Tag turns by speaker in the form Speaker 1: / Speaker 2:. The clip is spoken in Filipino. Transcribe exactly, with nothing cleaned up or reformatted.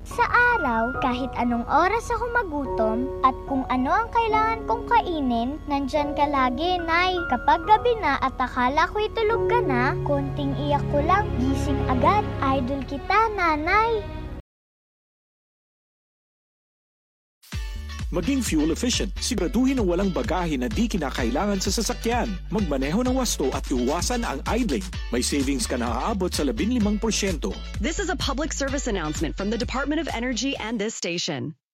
Speaker 1: Sa araw, kahit anong oras ako magutom at kung ano ang kailangan kong kainin, nandyan ka lagi, Nay. Kapag gabi na at akala ko'y tulog ka na, konting iyak ko lang, gising agad. Idol kita, Nanay.
Speaker 2: Maging fuel efficient, siguraduhin ang walang bagahe na di kinakailangan sa sasakyan. Magmaneho ng wasto at iwasan ang idling. May savings ka na aabot sa labinlimang porsyento.
Speaker 3: This is a public service announcement from the Department of Energy and this station.